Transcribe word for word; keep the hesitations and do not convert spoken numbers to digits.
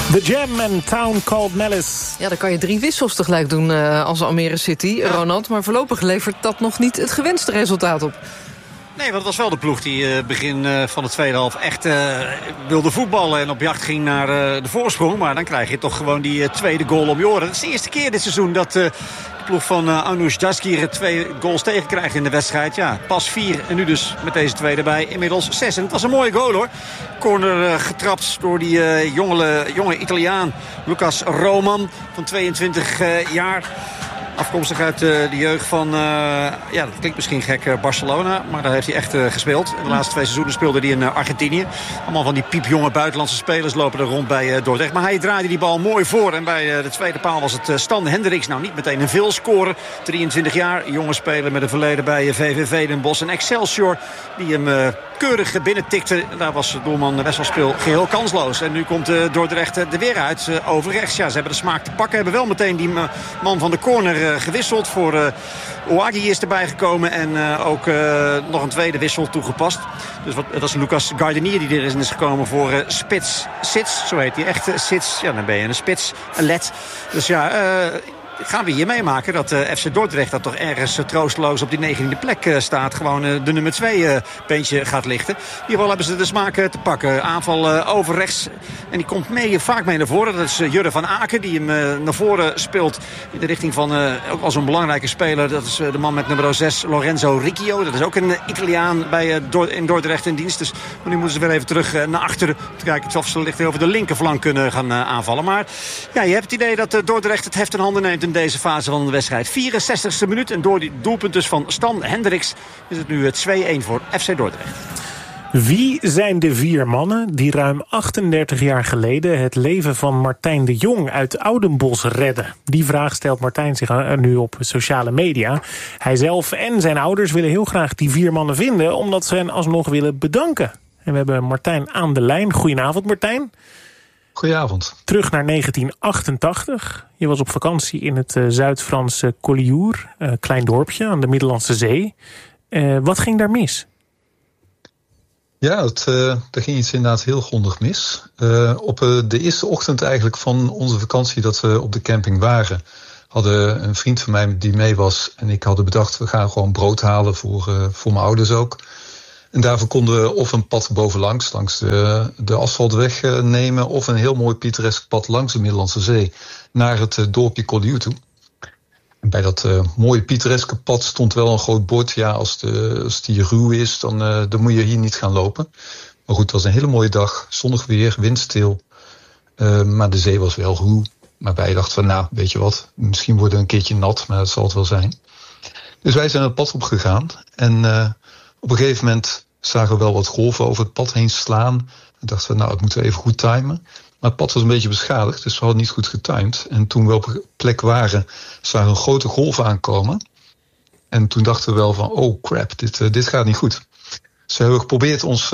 The Jam en Town Called Malice. Ja, dan kan je drie wissels tegelijk doen uh, als Almere City, ja. Ronald. Maar voorlopig levert dat nog niet het gewenste resultaat op. Nee, want het was wel de ploeg die uh, begin uh, van de tweede helft echt uh, wilde voetballen en op jacht ging naar uh, de voorsprong. Maar dan krijg je toch gewoon die uh, tweede goal om je oren. Het is de eerste keer dit seizoen dat uh, de ploeg van uh, Anoush Daskir twee goals tegenkrijgt in de wedstrijd. Ja, pas vier en nu dus met deze twee erbij inmiddels zes. En het was een mooie goal hoor. Corner uh, getrapt door die uh, jonge, jonge Italiaan Lucas Roman van tweeëntwintig uh, jaar. Afkomstig uit uh, de jeugd van, uh, ja, dat klinkt misschien gek, uh, Barcelona. Maar daar heeft hij echt uh, gespeeld. De laatste twee seizoenen speelde hij in uh, Argentinië. Allemaal van die piepjonge buitenlandse spelers lopen er rond bij uh, Dordrecht. Maar hij draaide die bal mooi voor. En bij uh, de tweede paal was het uh, Stan Hendricks. Nou, niet meteen een veelscorer. drieëntwintig jaar, jonge speler met een verleden bij uh, V V V Den Bosch. En Excelsior, die hem uh, keurig binnentikte. Daar was doelman Wesselspil geheel kansloos. En nu komt uh, Dordrecht uh, er weer uit uh, over rechts. Ja, ze hebben de smaak te pakken. Hebben wel meteen die uh, man van de corner uh, gewisseld. Voor uh, Ouaghi is erbij gekomen. En uh, ook uh, nog een tweede wissel toegepast. Dus wat, dat is Lucas Gardenier die erin is gekomen voor uh, Spits Sits. Zo heet hij echt. Uh, Sits. Ja, dan ben je een spits. Een let. Dus ja... Uh, gaan we hier meemaken dat uh, F C Dordrecht dat toch ergens uh, troosteloos op die negentiende plek uh, staat. Gewoon uh, de nummer twee uh, beentje gaat lichten. In ieder geval hebben ze de smaak uh, te pakken. Aanval uh, over rechts. En die komt mee, vaak mee naar voren. Dat is uh, Jurre van Aken die hem uh, naar voren speelt. In de richting van uh, ook al zo'n belangrijke speler. Dat is uh, de man met nummer zes, Lorenzo Riccio. Dat is ook een uh, Italiaan bij, uh, Dor- in Dordrecht in dienst. Dus maar nu moeten ze weer even terug uh, naar achteren. Te kijken of ze licht over de linkerflank kunnen gaan uh, aanvallen. Maar ja, je hebt het idee dat uh, Dordrecht het heft in handen neemt in deze fase van de wedstrijd. vierenzestigste minuut en door die doelpunt dus van Stan Hendricks is het nu twee-een voor F C Dordrecht. Wie zijn de vier mannen die ruim achtendertig jaar geleden het leven van Martijn de Jong uit Oudenbosch redden? Die vraag stelt Martijn zich nu op sociale media. Hij zelf en zijn ouders willen heel graag die vier mannen vinden, omdat ze hen alsnog willen bedanken. En we hebben Martijn aan de lijn. Goedenavond Martijn. Goedenavond. Terug naar negentien achtentachtig. Je was op vakantie in het uh, Zuid-Franse Collioure, uh, klein dorpje aan de Middellandse Zee. Uh, wat ging daar mis? Ja, het, uh, er ging iets inderdaad heel grondig mis. Uh, op uh, de eerste ochtend eigenlijk van onze vakantie dat we op de camping waren, hadden een vriend van mij die mee was en ik hadden bedacht, we gaan gewoon brood halen voor, uh, voor mijn ouders ook. En daarvoor konden we of een pad bovenlangs, langs de, de asfaltweg uh, nemen, of een heel mooi pittoresk pad langs de Middellandse Zee naar het uh, dorpje Collioure toe. En bij dat uh, mooie pittoreske pad stond wel een groot bord. Ja, als, de, als die ruw is, dan, uh, dan moet je hier niet gaan lopen. Maar goed, het was een hele mooie dag. Zonnig weer, windstil. Uh, maar de zee was wel ruw. Maar wij dachten van, nou, weet je wat, misschien wordt het een keertje nat, maar dat zal het wel zijn. Dus wij zijn het pad opgegaan. En uh, op een gegeven moment zagen we wel wat golven over het pad heen slaan. En dachten we, nou, dat moeten we even goed timen. Maar het pad was een beetje beschadigd, dus we hadden niet goed getimed. En toen we op een plek waren, zagen we een grote golf aankomen. En toen dachten we wel van, oh crap, dit, uh, dit gaat niet goed. Dus we hebben geprobeerd ons